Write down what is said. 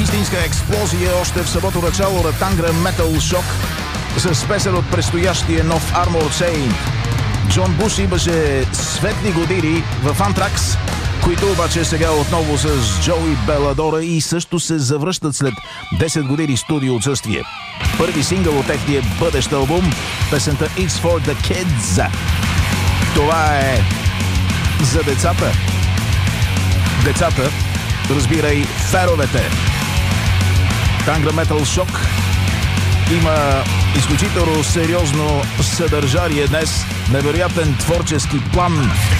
Истинска експлозия още в самото начало на Tangram Metal Shock с песен от предстоящия нов Armored Saint. Джон Буш имаше светли години в Anthrax, които обаче сега отново с Джоуи Беладора и също се завръщат след 10 години студио отсъствие. Първи сингъл от техния бъдещ албум, песента It's for the Kids. Това е за децата. Децата, разбирай, феровете. Tangram Metal Shock има изключително сериозно съдържание днес, невероятен творчески план.